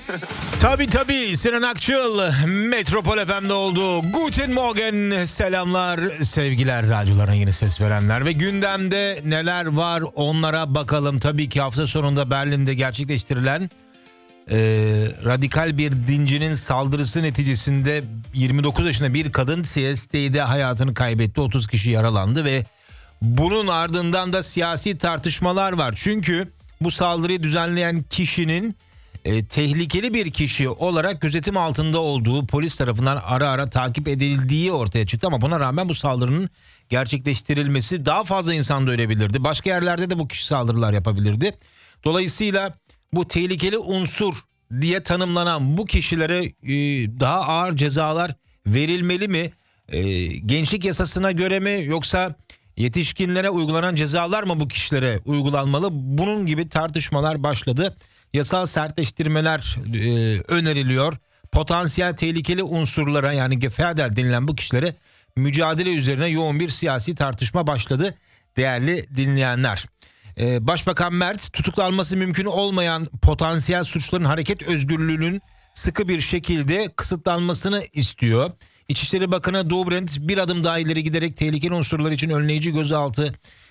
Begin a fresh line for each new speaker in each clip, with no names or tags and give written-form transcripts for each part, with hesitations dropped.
Tabii Sinan Akçıl Metropol FM'de oldu. Guten Morgen, selamlar, sevgiler radyolarına yeni ses verenler ve gündemde neler var onlara bakalım. Tabii ki hafta sonunda Berlin'de gerçekleştirilen radikal bir dincinin saldırısı neticesinde 29 yaşında bir kadın CST'de hayatını kaybetti. 30 kişi yaralandı ve bunun ardından da siyasi tartışmalar var. Çünkü bu saldırıyı düzenleyen kişinin tehlikeli bir kişi olarak gözetim altında olduğu, polis tarafından ara ara takip edildiği ortaya çıktı. Ama buna rağmen bu saldırının gerçekleştirilmesi, daha fazla insan da ölebilirdi. Başka yerlerde de bu kişi saldırılar yapabilirdi. Dolayısıyla bu tehlikeli unsur diye tanımlanan bu kişilere daha ağır cezalar verilmeli mi? Gençlik yasasına göre mi, yoksa yetişkinlere uygulanan cezalar mı bu kişilere uygulanmalı? Bunun gibi tartışmalar başladı. Yasal sertleştirmeler öneriliyor. Potansiyel tehlikeli unsurlara, yani gefährder denilen bu kişilere mücadele üzerine yoğun bir siyasi tartışma başladı değerli dinleyenler. Başbakan Merz tutuklanması mümkün olmayan potansiyel suçların hareket özgürlüğünün sıkı bir şekilde kısıtlanmasını istiyor. İçişleri Bakanı Dobrindt bir adım daha ileri giderek tehlikeli unsurlar için önleyici gözaltı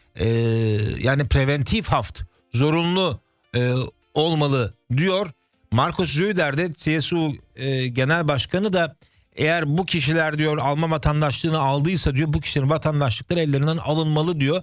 yani preventif haft zorunlu olmalı diyor. Markus Söder de CSU Genel Başkanı da eğer bu kişiler diyor Alman vatandaşlığını aldıysa diyor bu kişilerin vatandaşlıkları ellerinden alınmalı diyor.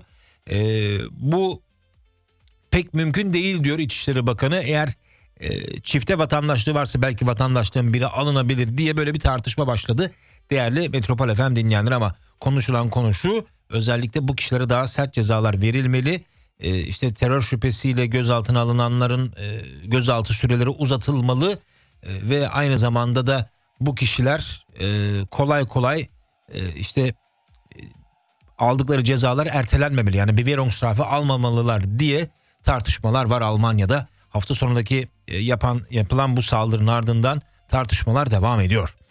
Bu pek mümkün değil diyor İçişleri Bakanı. Eğer çifte vatandaşlığı varsa belki vatandaşlığın biri alınabilir diye böyle bir tartışma başladı. Değerli Metropol FM dinleyenler, ama konuşulan konu şu: özellikle bu kişilere daha sert cezalar verilmeli. İşte terör şüphesiyle gözaltına alınanların gözaltı süreleri uzatılmalı ve aynı zamanda da bu kişiler kolay kolay aldıkları cezalar ertelenmemeli. Yani Bewährungsstrafe almamalılar diye tartışmalar var Almanya'da. Hafta sonundaki yapılan bu saldırının ardından tartışmalar devam ediyor.